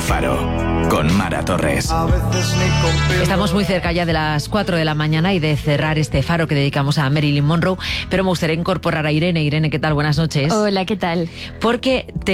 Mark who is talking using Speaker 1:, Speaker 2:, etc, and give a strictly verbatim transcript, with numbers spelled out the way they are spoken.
Speaker 1: Faro, con Mara Torres.
Speaker 2: Estamos muy cerca ya de las cuatro de la mañana y de cerrar este Faro que dedicamos a Marilyn Monroe, pero me gustaría incorporar a Irene. Irene, ¿qué tal? Buenas noches.
Speaker 3: Hola, ¿qué tal?
Speaker 2: Porque te